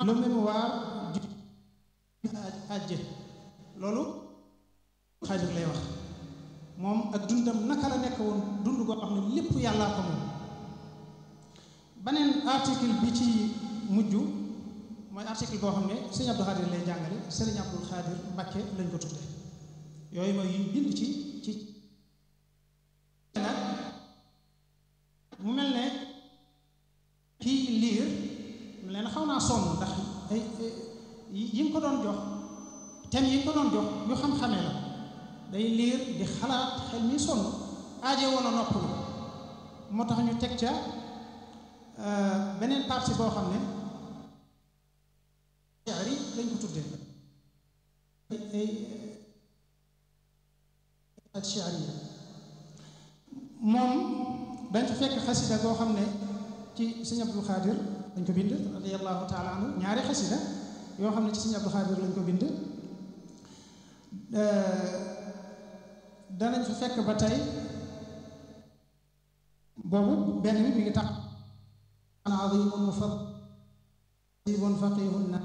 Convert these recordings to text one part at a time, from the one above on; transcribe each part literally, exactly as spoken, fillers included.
le mémoire du àjje loolu xaajur lay wax moom ak dundam naka la nekk woon dund goo xam ne lépp yàllaa ko moom. beneen article bi ci mujj mooy article boo xam ne sëñ Abdou Khadir lay jàngale sëriñ Abdou Khadir Mbacké lañ ko tudde yooyu mooy yuñ bind ci ci nag mu mel ne kii liir mu leen xaw naa sonn ndax ay yi nga ko doon jox thème yi nga ko doon jox yu xam-xamee la day liir di xalaat xel mi sonn aaje wala noppalu moo tax ñu teg ca beneen partie boo xam ne shi'ri lañ ko tuddee ay ak shi'ri moom dañ fa fekk xasida boo xam ne ci sëñ Abdou Khadir lañ ko bind radiyallahu taala anhu ñaari xasida yoo xam ne ci sëñ Abdou Khadir lañ ko bind danañ fa fekk ba tey boobu benn bi mi ngi tax azimun mufaddalun faqihun na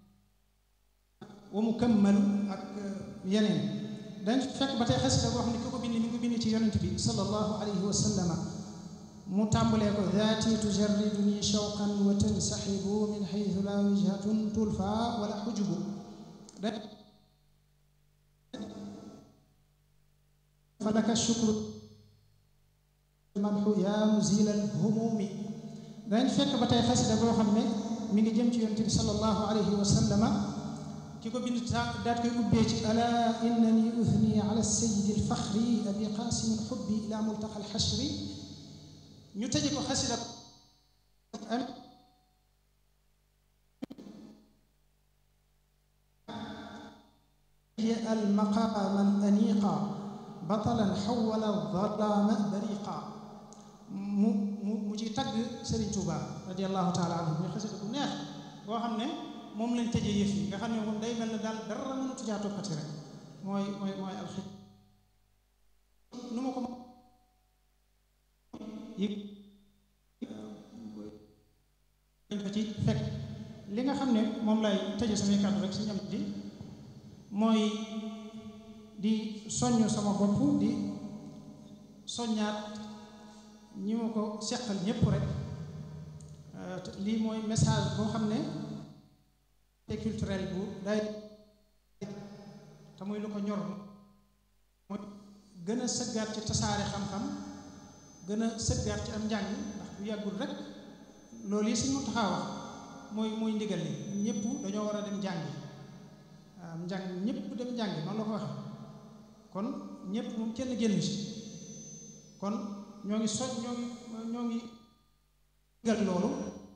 wa mukammalu ak yeneen dañ fekk ba tey xasida boo xam ne ki ko bind mi ngi ko bind ci yonent bi sallallahu alayhi wa sallama mu tàmbalee ko zaati tujarriduni shawqan wa tansaxibu min xaytu la wijhatun tulfa wala xujubu falaka shukru madxu yaa muzila alhumumi dañ fekk ba tey xasida boo xam ne mi ngi jëm ci yonent bi sallallahu alayhi wa sallama ki ko bind daat koy ubbee ci ala innani uthni ala sayidi alfaxri abi qaasimin xubbi ila multaqa alxashri ñu tëje ko xasida almaqaama alaniqa batalan xawala aldalaama bariqa mu mu mu ci tagg Serigne Touba radiallahu taala anhu muy xasida bu neex boo xam ne moom lañ tëjee yëf yi nga xam ne moom day mel ne daal dara mënatu caa toppati rek mooy mooy mooy alxi nu ma ko yi dañ ko ci fekk li nga xam ne moom lay tëje samay kàddu rek suñu am di mooy di soññ sama bopp di soññaat ñi ma ko seqal ñépp rek lii mooy message boo xam ne te culturel bu day te muy lu ko ñor mooy gën a sëggaat ci tasaare xam-xam gën a sëggaat ci am njàng ndax bu yàggul rek loolu yi suñu taxaw wax mooy mooy ndigal li ñëpp dañoo war a dem jàngi waaw njàng ñëpp dem jàngi noonu la ko waxe kon ñëpp moom kenn génn ci kon ñoo ngi soj ñoo ngi ñoo ngi ndigal loolu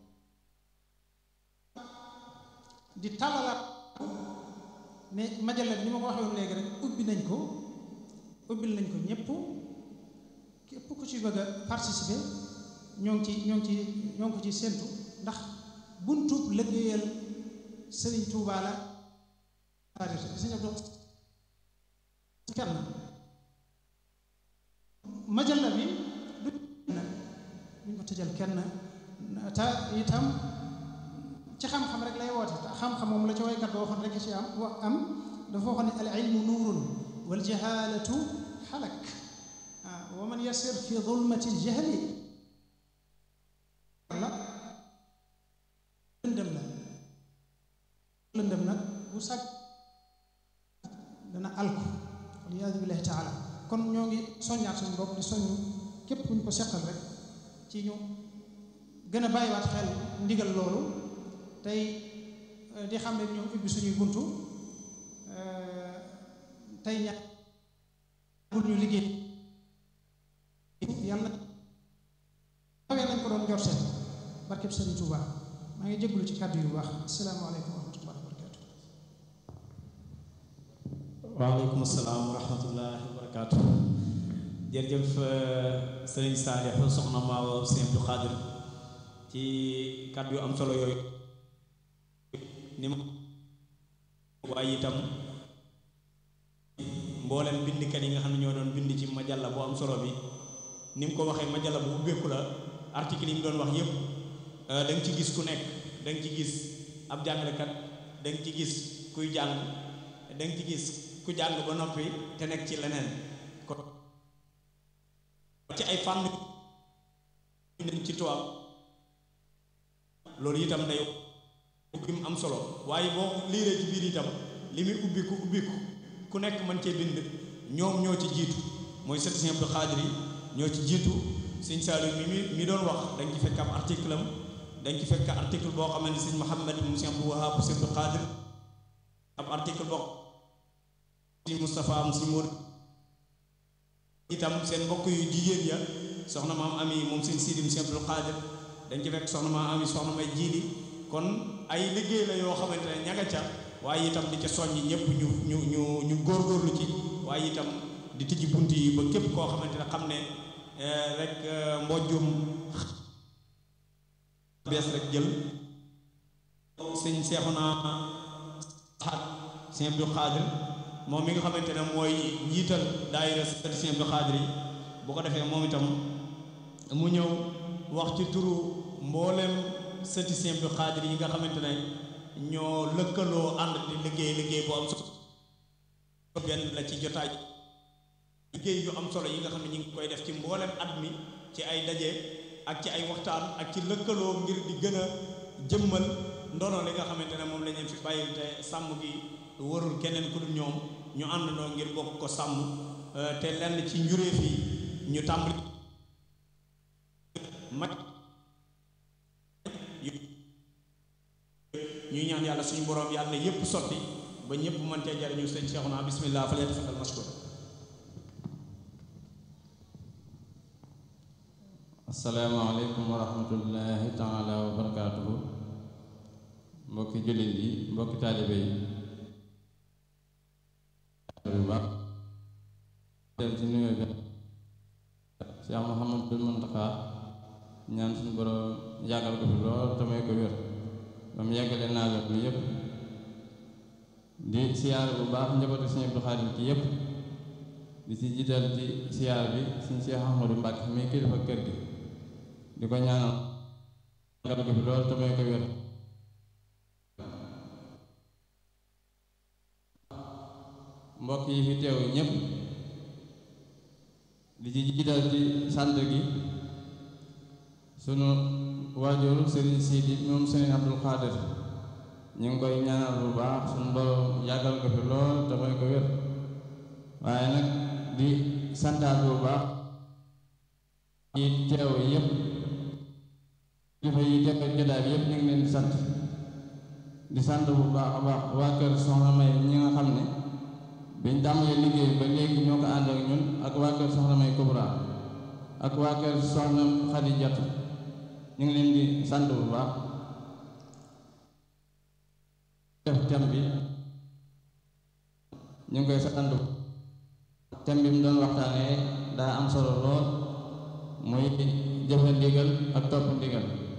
di tàllalaat ne majalla ni ma ko waxee woon léegi rek ubbi nañ ko ubbil nañ ko ñëpp képp ku ci bëgg a participer ñoo ngi ci ñoo ngi ci ñoo ngi ko ci séntu ndax buntub liggéeyal Sëriñ Tuubaa la sëñ Abdou kenn majalla bi du buñ ko tëjal kenn te itam ci xam-xam rek lay woote te xam-xam moom la ci waykat ba waxoon rek ci am wa am dafa waxoon ne al ilmu nuurun wal jahalatu xalak wa man yasir fi zulmati al jahli la lëndëm la lëndëm nag bu sàgg dana alku waliyaadu billahi taala kon ñoo ngi soññaat suñu bopp di soññ képp ku ñu ko seqal rek ci ñu gën a bàyyiwaat xel ndigal loolu tey di xam ne ñoom ubbi suñuy buntu tey ña bul ñu liggéey yàlla xawee nañ ko doon jor seen barkeb Sëriñ Tuuba maa ngi jégalu ci kàddu yu baax asalaamaaleykum wa rahmatullahi wa barakaatu. waaleykum salaam wa rahmatullahi wa barakaatu. jërëjëf Sëriñ Saalix soxna Maawa Sëriñ Abdou Khadir ci kàddu yu am solo yooyu ni ma waaye itam mboolem bindkat yi nga xam ne ñoo doon bind ci majalla bu am solo bi ni mu ko waxee majalla bu ubbeeku la article yi mu doon wax yépp da nga ci gis ku nekk da nga ci gis ab jàngalekat da nga ci gis kuy jàng da nga ci gis ku jàng ba noppi te nekk ci leneen ko ci ay fànn ci tubaab loolu itam day ubbi mu am solo waaye boo liiree ci biir itam li muy ubbiku ubbiku ku nekk mën cee bind ñoom ñoo ci jiitu mooy sëti Sëñ Abdou Khadir yi ñoo ci jiitu Sëñ Saliou mi mi mi doon wax da nga ci fekk ab article am da nga ci fekk article boo xam ne Sëñ Mouhamed mu Sëñ Abdou Wahab Sëñ Abdou Khadir ab article boo Sëñ Moustapha am Sëñ Mour itam seen mbokk yu jigéen ya soxna maam ami moom Sëñ Sidi Sëñ Abdou Khadir dañ ci fekk soxna maam ami soxna may jiili kon ay liggéey la yoo xamante ne ña nga ca waaye itam di ca soññi ñëpp ñu ñu ñu ñu góorgóorlu ci waaye itam di tijji bunt yi ba képp koo xamante ne xam ne rek mbojjum bees rek jël sëñ Seexuna xaat Sëñ Abdou Khadir moom mi nga xamante ne mooy njiital daayira Sëñ Abdou Khadir yi bu ko defee moom itam mu ñëw wax ci turu mboolem sëti Sëñ Abdou Khadir yi nga xamante ne ñoo lëkkaloo ànd di liggéey liggéey bu am solo benn la ci jotaay liggéey yu am solo yi nga xam ne ñu ngi koy def ci mboolem at mi ci ay daje ak ci ay waxtaan ak ci lëkkaloo ngir di gën a jëmmal ndono li nga xamante ne moom la ñu fi bàyyi te sàmm gi warul keneen ku dul ñoom ñu àndandoo ngir bokk ko sàmm te lenn ci njuréef yi ñu tàmbali mag ñuy ñaan yàlla suñu borom yàlla na yépp sotti ba ñëpp mën cee jariñu sëñ Cheikhouna bismillah fa leen fatal mashkur asalaamaaleykum wa rahmatullahi taala wa barakaatuhu mbokki jullit yi mbokki taalibe yi bu baax del ci nuyoo bi Cheikh Mouhamadul Mountakha ñaan suñu borom yàggal ko fi lool te may ko wér ba mu yàggale naa la bi yépp di siyaar bu baax njabootu Sëñ Abdou Khadir ci yépp di ci jiital ci siyaar bi suñ Cheikh Ahmadou Mbacke mi kilifa kër gi di ko ñaanal yàggal ko fi lool te may ko wér mbokk yi fi teew ñépp di ci jiital ci sant gi sunu waajur Serigne Sidi moom Serigne Abdou Khadir ñu ngi koy ñaanal bu baax sunu borom yàggal ko fi lool te may ko wér waaye nag di santaat bu baax yi teew yépp dafa yi teew jotaay bi yépp ñu ngi leen di sant di sant bu baax a baax waa kër Soxna May ñi nga xam ne biñ tàmbalee liggéey ba léegi ñoo ko ànd ak ñun ak waa kër Soxna May Kubra ak waa kër Soxna Xadijat ñu ngi leen di sant bu baax def thème bi ñu ngi koy sant thème bi mu doon waxtaanee daa am solo lool muy jëfe ndigal ak topp ndigal